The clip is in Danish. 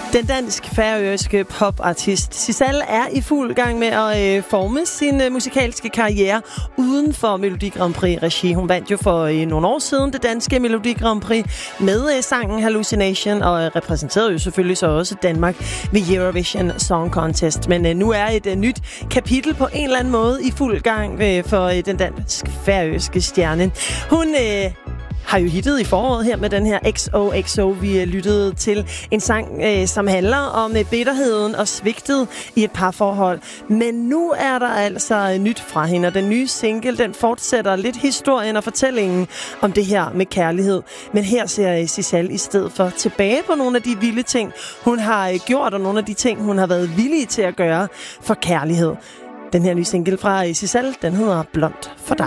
Den dansk-færøske popartist Sissal er i fuld gang med at forme sin musikalske karriere uden for Melodi Grand Prix-regi. Hun vandt jo for nogle år siden det danske Melodi Grand Prix med sangen Hallucination og repræsenterede jo selvfølgelig så også Danmark ved Eurovision Song Contest. Men nu er et nyt kapitel på en eller anden måde i fuld gang for den dansk-færøske stjerne. Hun har jo hittet i foråret her med den her XOXO. Vi lyttede til en sang, som handler om bitterheden og svigtet i et parforhold. Men nu er der altså nyt fra hende, og den nye single, den fortsætter lidt historien og fortællingen om det her med kærlighed. Men her ser Sissal i stedet for tilbage på nogle af de vilde ting, hun har gjort, og nogle af de ting, hun har været villig til at gøre for kærlighed. Den her nye single fra Sissal, den hedder Blond for dig.